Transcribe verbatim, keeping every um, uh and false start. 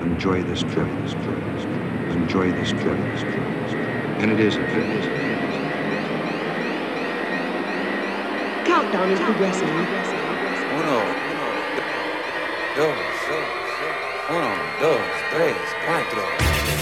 enjoy this trip, this trip, this trip, enjoy this trip, this trip, this trip. And it is a trip. Countdown is progressing. Uno, dos, uno, dos, tres, cuatro.